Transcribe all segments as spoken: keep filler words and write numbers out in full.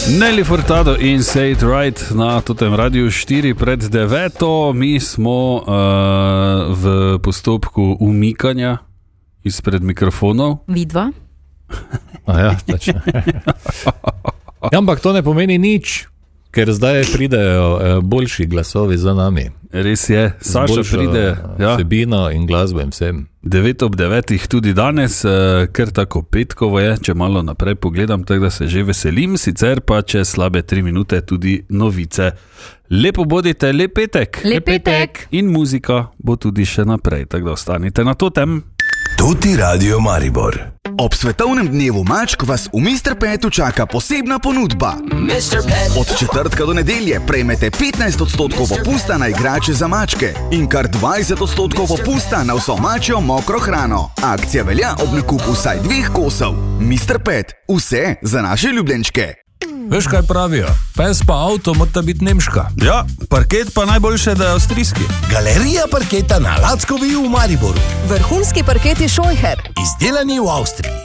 Nelly Furtado in Say It Right na totem Radiu štiri pred deveto. Mi smo uh, v postopku umikanja izpred mikrofonov. Vidva. Ja, točno. Ja, ampak to ne pomeni nič, ker zdaj pridejo boljši glasovi za nami. Res je, Saša pride. Ja. Vsebino in glasbo in vsem. devet ob devetih tudi danes, ker tako petkovo je, če malo naprej pogledam, tako da se že veselim, sicer pa čez slabe tri minute tudi novice. Lepo bodite, lep petek. Lep petek. In muzika bo tudi še naprej, tako da ostanite na totem. Tuti Radio Maribor. Ob svetovnem dnevu mačk vas v mister Petu čaka posebna ponudba. Od četrtka do nedelje prejmete petnajst odstotkov popusta na igrače za mačke in kar dvajset odstotkov popusta na vso mačjo mokro hrano. Akcija velja ob nakupu vsaj dveh kosov. mister Pet, vse za naše ljubljenčke. Veš, kaj pravijo? Pes pa avto mora biti nemška. Ja, parket pa najboljše, da je avstrijski. Galerija parketa na Lackovi v Mariboru. Vrhunski parketi Scheucher. Izdelani v Avstriji.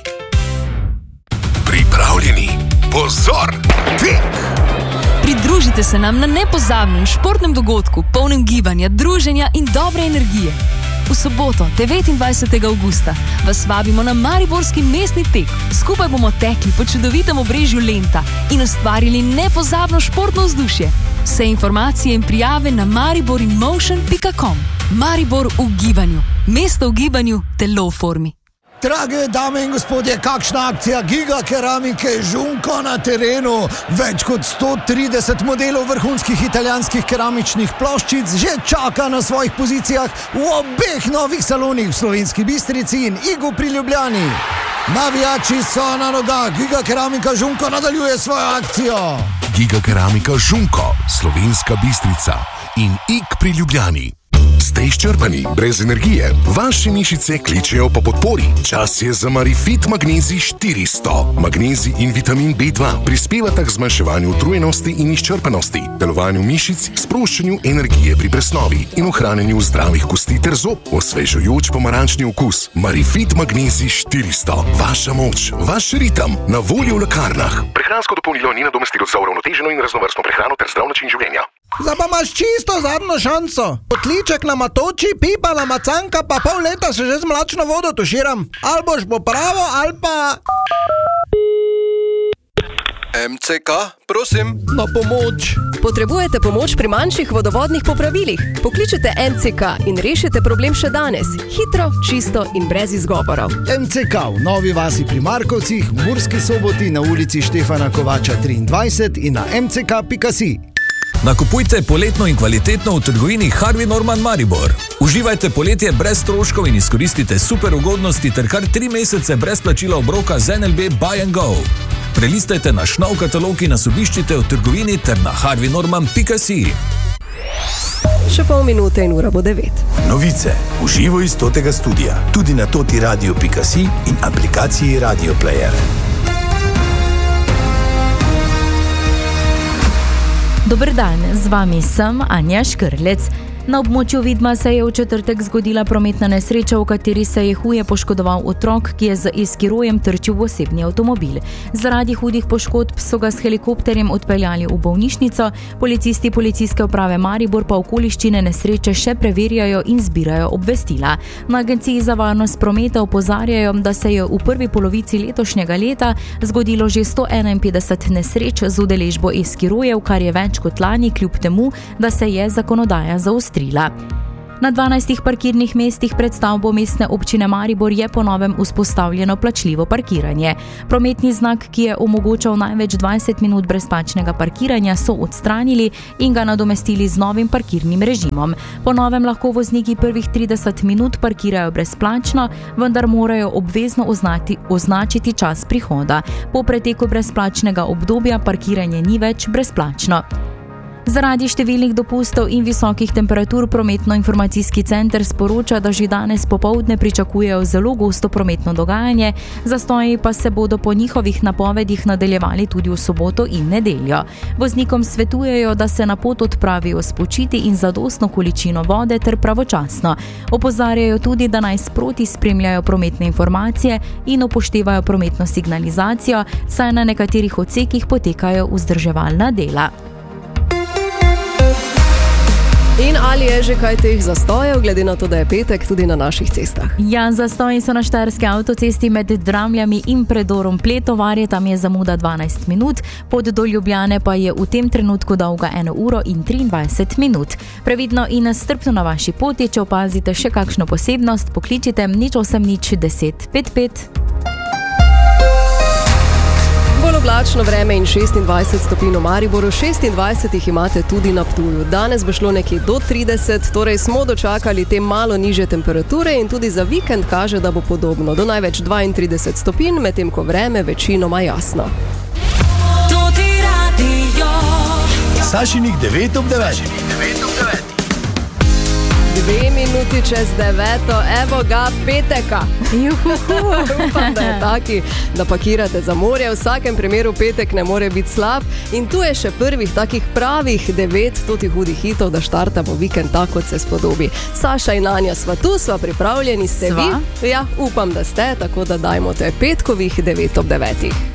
Pripravljeni, pozor, tek! Pridružite se nam na nepozabnem športnem dogodku, polnem gibanja, druženja in dobre energije. V soboto, devetindvajsetega avgusta, vas vabimo na Mariborski mestni tek. Skupaj bomo tekli po čudovitem obrežju Lenta in ustvarili nepozabno športno vzdušje. Vse informacije in prijave na mariborinmotion pika com. Maribor v gibanju. Mesto v gibanju, telo v formi. Drage dame in gospodje, kakšna akcija Giga keramike Žunko na terenu. Več kot sto trideset modelov vrhunskih italijanskih keramičnih ploščic že čaka na svojih pozicijah v obeh novih salonih v Slovenski Bistrici in Igu pri Ljubljani. Navijači so na nogah, Giga keramika Žunko nadaljuje svojo akcijo. Giga keramika Žunko, Slovenska Bistrica in Ig pri Ljubljani. Ste izčrpani, brez energije, vaše mišice kličejo po podpori. Čas je za Marifit Magnezij štiristo. Magnezij in vitamin B dva prispevata k zmanjševanju utrujenosti in izčrpanosti, delovanju mišic, sproščanju energije pri presnovi in ohranjanju zdravih kosti ter zob. Osvežujoč pomarančni okus. Marifit Magnezij štiristo. Vaša moč, vaš ritem, na voljo v lekarnah. Prehransko dopolnilo ni nadomestilo za uravnoteženo in raznovrstno prehrano ter zdrav način življenja. Zdaj pa imaš čisto zadnjo šanso. Potliček na matoči, pipa na macanka, pa pol leta se že z mlačno vodo tuširam. Ali boš bo pravo, ali pa... em ce ka, prosim. Na pomoč. Potrebujete pomoč pri manjših vodovodnih popravilih? Pokličite em ce ka in rešite problem še danes. Hitro, čisto in brez izgovorov. em ce ka v Novi vasi pri Markovcih, v Murski Soboti na ulici Štefana Kovača triindvajset in na em ce ka pika si. Nakupujte poletno in kvalitetno v trgovini Harvey Norman Maribor. Uživajte poletje brez stroškov in izkoristite super ugodnosti ter kar tri mesece brez plačila obroka z en el be Buy and Go. Prelistajte naš nov katalog in nas obiščite v trgovini ter na harvey norman pika si. Še pol minute in ura bo devet. Novice v živo iz totega studia, tudi na toti radio pika si in aplikaciji Radio Player. Dober dan, z vami sem Anja Škrlec. Na območju Vidma se je v četrtek zgodila prometna nesreča, v kateri se je huje poškodoval otrok, ki je z eskirojem trčil v osebni avtomobil. Zaradi hudih poškodb so ga s helikopterjem odpeljali v bolnišnico, policisti policijske uprave Maribor pa okoliščine nesreče še preverjajo in zbirajo obvestila. Na Agenciji za varnost prometa opozarjajo, da se je v prvi polovici letošnjega leta zgodilo že sto enainpetdeset nesreč z udeležbo eskirojev, kar je več kot lani, kljub temu, da se je zakonodaja zaostrila. Na dvanajstih parkirnih mestih pred stavbo mestne občine Maribor je po novem vzpostavljeno plačljivo parkiranje. Prometni znak, ki je omogočal največ dvajset minut brezplačnega parkiranja, so odstranili in ga nadomestili z novim parkirnim režimom. Po novem lahko vozniki prvih trideset minut parkirajo brezplačno, vendar morajo obvezno oznati, označiti čas prihoda. Po preteku brezplačnega obdobja parkiranje ni več brezplačno. Zaradi številnih dopustov in visokih temperatur prometno-informacijski center sporoča, da že danes popoldne pričakujejo zelo gosto prometno dogajanje, zastoji pa se bodo po njihovih napovedih nadaljevali tudi v soboto in nedeljo. Voznikom svetujejo, da se na pot odpravijo spočiti in zadostno količino vode ter pravočasno. Opozarjajo tudi, da naj sproti spremljajo prometne informacije in upoštevajo prometno signalizacijo, saj na nekaterih odsekih potekajo vzdrževalna dela. In ali je že kaj teh zastojev, glede na to, da je petek tudi na naših cestah? Ja, zastoji so na štajerski avtocesti med Dramljami in predorom Pletovarje, tam je zamuda dvanajst minut, pot do Ljubljane pa je v tem trenutku dolga eno uro in triindvajset minut. Previdno in strpno na vaši poti, če opazite še kakšno posebnost, pokličite nič osem nič deset pet pet. Bolj oblačno vreme in šestindvajset stopinj v Mariboru, šestindvajset jih imate tudi na Ptuju. Danes bo šlo nekje do trideset, torej smo dočakali te malo nižje temperature in tudi za vikend kaže, da bo podobno. Do največ dvaintrideset stopinj, medtem ko vreme večinoma jasno. Sašinih devet ob devetih. Dve minuti čez deveto, evo ga peteka. Upam, da je taki, da pakirate za morje. V vsakem primeru petek ne more biti slab. In tu je še prvih takih pravih devet totih hudih hitov, da štartamo vikend tako, kot se spodobi. Saša in Anja sva tu, sva pripravljeni, ste vi? Ja, upam, da ste, tako da dajmo te petkovih devet ob devetih.